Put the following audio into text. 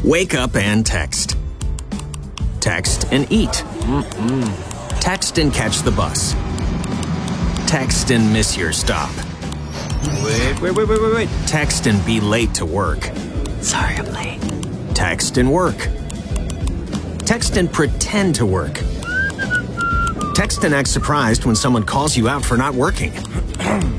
Wake up and text. Text and eat. Text and catch the bus. Text and miss your stop. Wait. Text and be late to work. Sorry, I'm late. Text and work. Text and pretend to work. Text and act surprised when someone calls you out for not working.